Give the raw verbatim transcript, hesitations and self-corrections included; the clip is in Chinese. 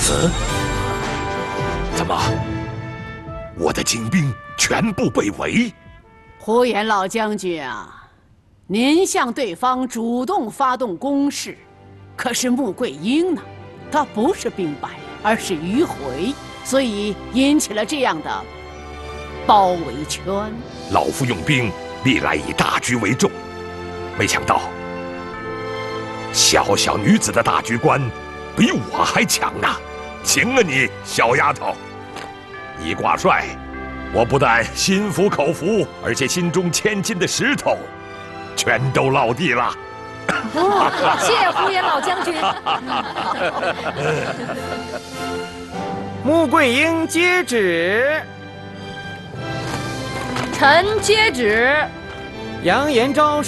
死？怎么，我的精兵全部被围？ 胡言老将军啊，您向对方主动发动攻势，可是穆桂英呢？他不是兵败，而是迂回，所以引起了这样的包围圈。 老夫用兵历来以大局为重，没想到小小女子的大局观比我还强呢！行了你，小丫头，你挂帅，我不但心服口服，而且心中千斤的石头全都落地了。 哦，谢胡言老将军。 穆桂英接旨。 臣接旨。 杨延昭